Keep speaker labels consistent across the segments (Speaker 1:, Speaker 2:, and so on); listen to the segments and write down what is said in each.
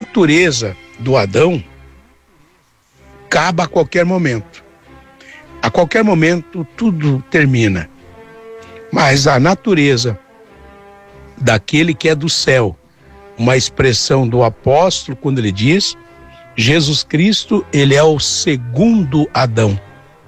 Speaker 1: natureza do Adão acaba a qualquer momento. A qualquer momento tudo termina. Mas a natureza daquele que é do céu, uma expressão do apóstolo quando ele diz: Jesus Cristo, ele é o segundo Adão.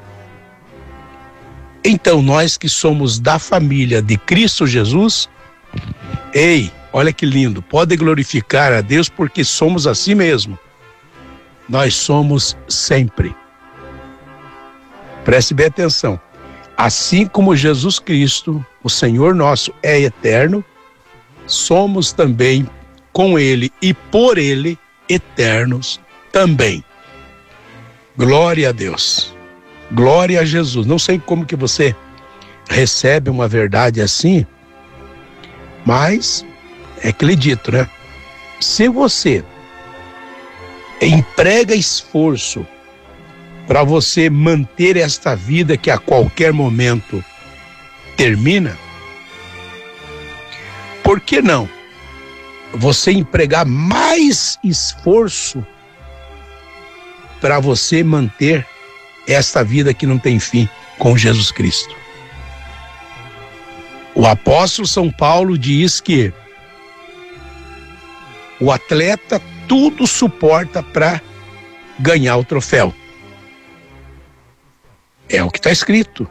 Speaker 1: Então nós que somos da família de Cristo Jesus, ei, olha que lindo, pode glorificar a Deus porque somos assim mesmo. Nós somos sempre. Preste bem atenção. Assim como Jesus Cristo, o Senhor nosso, é eterno, somos também com Ele e por Ele eternos também. Glória a Deus. Glória a Jesus. Não sei como que você recebe uma verdade assim, mas é acredito, né? Se você emprega esforço para você manter esta vida que a qualquer momento termina, por que não você empregar mais esforço para você manter esta vida que não tem fim com Jesus Cristo? O apóstolo São Paulo diz que o atleta tudo suporta para ganhar o troféu. É o que está escrito.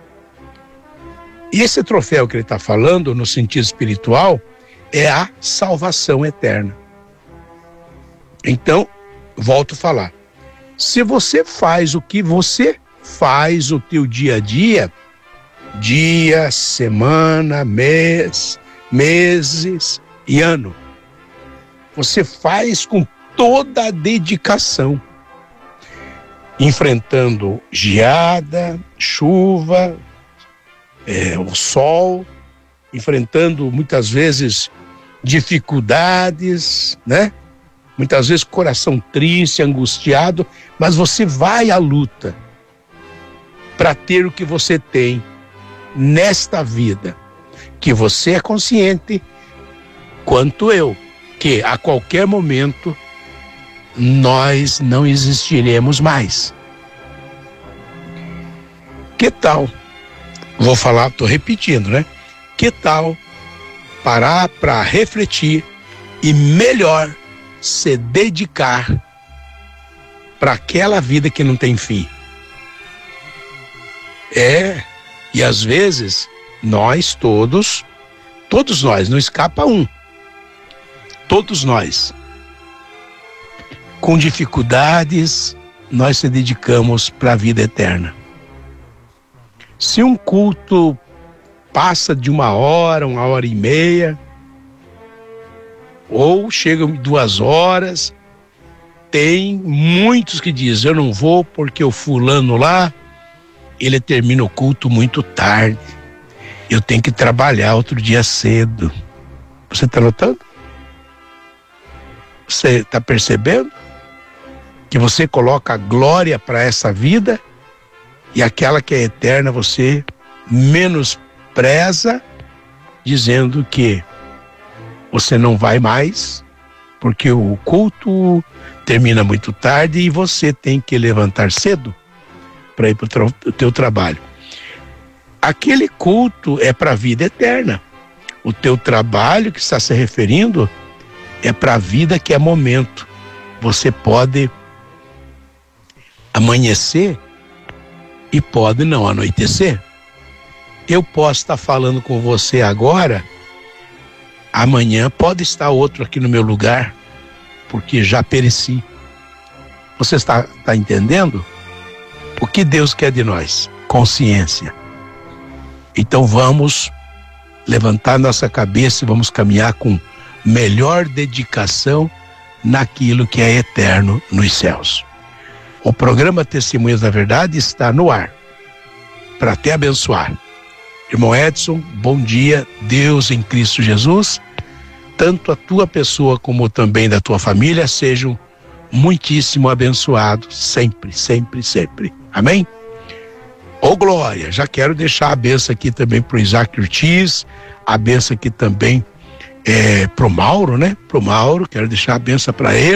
Speaker 1: E esse troféu que ele está falando, no sentido espiritual, é a salvação eterna. Então, volto a falar. Se você faz o que você faz o teu dia a dia, dia, semana, mês, meses e ano, você faz com toda a dedicação, enfrentando geada, chuva, o sol, enfrentando muitas vezes dificuldades, né? Muitas vezes coração triste, angustiado, mas você vai à luta para ter o que você tem nesta vida, que você é consciente, quanto eu, que a qualquer momento nós não existiremos mais. Que tal? Vou falar, estou repetindo, né? Que tal parar para refletir e melhor se dedicar para aquela vida que não tem fim? E às vezes nós todos nós, não escapa um, todos nós, com dificuldades, nós se dedicamos para a vida eterna. Se um culto passa de 1 hora, 1h30, ou chega 2 horas, tem muitos que dizem: eu não vou porque o fulano lá, ele termina o culto muito tarde, eu tenho que trabalhar outro dia cedo. Você está notando? Você está percebendo que você coloca a glória para essa vida e aquela que é eterna você menospreza, dizendo que você não vai mais porque o culto termina muito tarde e você tem que levantar cedo para ir para o teu trabalho. Aquele culto é para a vida eterna. O teu trabalho que está se referindo é para a vida que é momento. Você pode amanhecer e pode não anoitecer. Eu posso estar falando com você agora, amanhã pode estar outro aqui no meu lugar, porque já pereci. Você está entendendo? O que Deus quer de nós? Consciência. Então vamos levantar nossa cabeça e vamos caminhar com melhor dedicação naquilo que é eterno nos céus. O programa Testemunhas da Verdade está no ar para te abençoar. Irmão Edson, bom dia. Deus em Cristo Jesus, tanto a tua pessoa como também da tua família sejam muitíssimo abençoados sempre, sempre, sempre. Amém? Ô glória, já quero deixar a benção aqui também pro Isaac Ortiz, a benção aqui também pro Mauro, né? Pro Mauro, quero deixar a benção para ele.